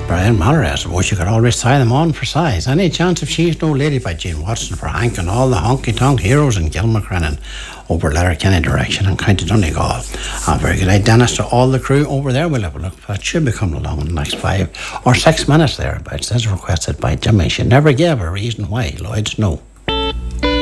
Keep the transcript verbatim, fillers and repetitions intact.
Brian Mallory, I suppose you could always tie them on for size. Any chance of She's No Lady by Gene Watson for Hank and all the honky-tonk heroes in Gilmacrennan over Letterkenny direction and County Donegal. Ah, very good night, Dennis, to all the crew over there. We'll have a look. That should be coming along in the next five or six minutes there. But it says requested by Jimmy. She never gave a reason why. Lloyd's no.